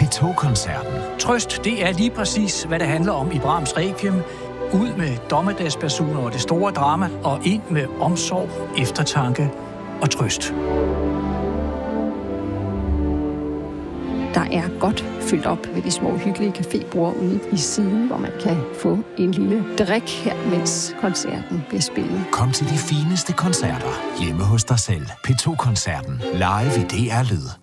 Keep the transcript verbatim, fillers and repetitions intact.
P to Koncerten. Trøst, det er lige præcis, hvad det handler om i Brahms Requiem. Ud med dommedagspersoner og det store drama, og ind med omsorg, eftertanke og trøst. Der er godt fyldt op ved de små hyggelige cafébord ude i siden, hvor man kan få en lille drik her, mens koncerten bliver spillet. Kom til de fineste koncerter hjemme hos dig selv. P to Koncerten. Live i D R Lyd.